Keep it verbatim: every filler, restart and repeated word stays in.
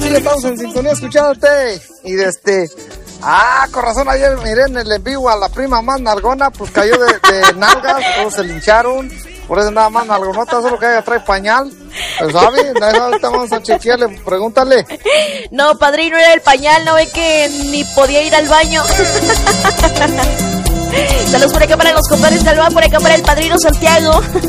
ya estamos en sintonía escuchándote. Y de este... Ah, con razón, ayer miré en el en vivo a la prima más nalgona, pues cayó de, de nalgas, todos se lincharon. Por eso nada más nalgonota, solo que ella trae pañal. Pues, ¿sabe? Ahorita vamos a chequearle, pregúntale. No, padrino, era el pañal, no ve que ni podía ir al baño. Saludos por acá para los compadres Galván, por acá para el padrino Santiago.